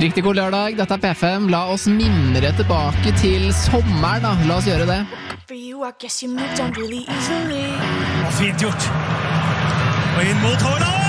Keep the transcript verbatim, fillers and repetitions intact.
Riktig god lørdag, dette er P fem. La oss mimre tilbake til sommeren da. La oss gjøre det. Og fint gjort. Og inn mot Haaland!